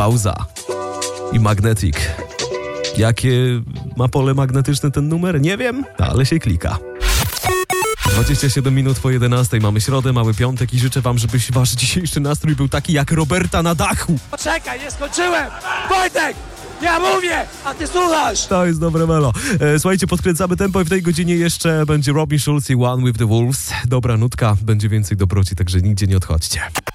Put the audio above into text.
Bauza i Magnetic. Jakie ma pole magnetyczne ten numer? Nie wiem, ale się klika. 27 minut po 11. Mamy środę, mały piątek i życzę wam, żeby wasz dzisiejszy nastrój był taki jak Roberta na dachu. Poczekaj, nie skończyłem! Wojtek! Ja mówię, a ty słuchasz! To jest dobre melo. Słuchajcie, podkręcamy tempo i w tej godzinie jeszcze będzie Robin Schulz i One with the Wolves. Dobra nutka, będzie więcej dobroci, także nigdzie nie odchodźcie.